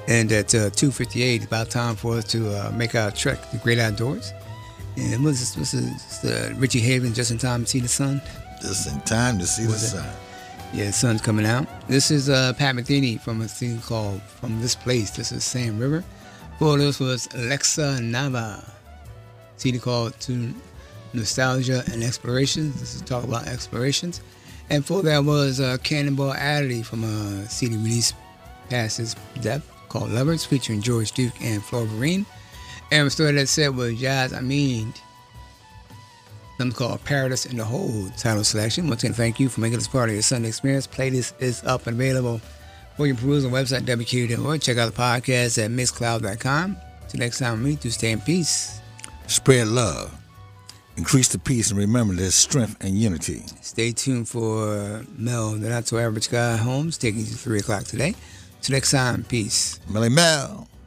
And at 2:58, about time for us to make our trek to the great outdoors. And this is Richie Haven, just in time to see the sun. Just in time to see the sun. Yeah, the sun's coming out. This is Pat Metheny from a thing called From This Place. This is Sam River. Before this was Alexa Nava. CD called To Nostalgia and Explorations. This is talk about explorations. And before that was Cannonball Adderley from a CD release past his death called Lovers, featuring George Duke and Flora Vereen. And the story that said was Jazz Amin, something called Paradise in the Hole title selection. Once again, thank you for making this part of your Sunday experience. Playlist is up and available for your perusal on website WQ.org. Check out the podcast at mixcloud.com. Till next time, we do stay in peace. Spread love. Increase the peace, and remember there's strength and unity. Stay tuned for Mel, the Not So Average Guy Holmes, taking you to 3 o'clock today. Till next time, peace. Melly Mel.